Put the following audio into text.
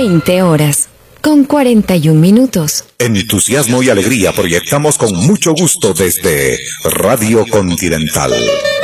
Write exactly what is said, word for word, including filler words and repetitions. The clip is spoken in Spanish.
veinte horas, con cuarenta y un minutos. Entusiasmo y alegría proyectamos con mucho gusto desde Radio Continental.